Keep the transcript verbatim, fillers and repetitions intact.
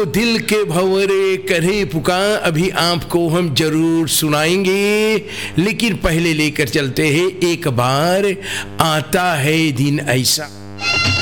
जो दिल के भंवरे करे पुकार अभी आपको हम जरूर सुनाएंगे, लेकिन पहले लेकर चलते हैं एक बार आता है दिन ऐसा।